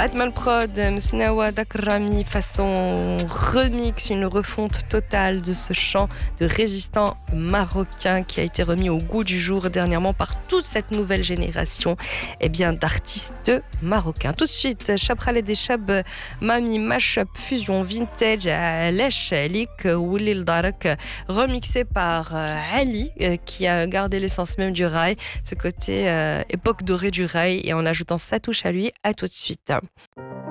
Batman Prod, Msinawa Dakrami, façon remix, une refonte totale de ce chant de résistant marocain qui a été remis au goût du jour dernièrement par toute cette nouvelle génération d'artistes marocains. Tout de suite, Chaprale des Chab, Mami Mashup Fusion Vintage, Lesh Lik, Willil Darak, remixé par Ali, qui a gardé l'essence même du rail, ce côté époque dorée du rail, et en ajoutant sa touche à lui. À tout de suite.